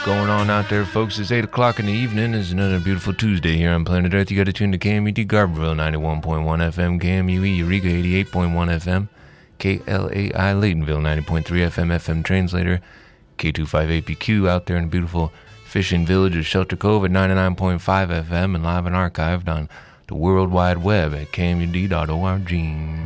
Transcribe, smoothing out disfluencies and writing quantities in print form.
going on out there, folks? It's 8 o'clock in the evening. It's another beautiful Tuesday here on planet Earth. You got to tune to KMUD Garberville 91.1 FM, KMUE Eureka 88.1 FM, KLAI Laytonville 90.3 FM, FM Translator, K258PQ out there in the beautiful fishing village of Shelter Cove at 99.5 FM, and live and archived on the World Wide Web at KMUD.org.